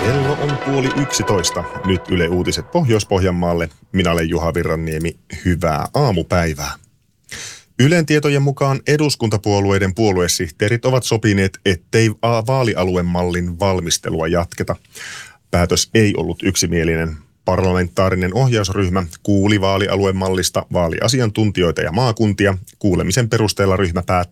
Kello on 10:30. Nyt Yle Uutiset Pohjois-Pohjanmaalle. Minä olen Juha Virranniemi. Hyvää aamupäivää. Ylen tietojen mukaan eduskuntapuolueiden puoluesihteerit ovat sopineet, ettei vaalialuemallin valmistelua jatketa. Päätös ei ollut yksimielinen. Parlamentaarinen ohjausryhmä kuuli vaalialuemallista vaaliasiantuntijoita ja maakuntia. Kuulemisen perusteella ryhmä päätti,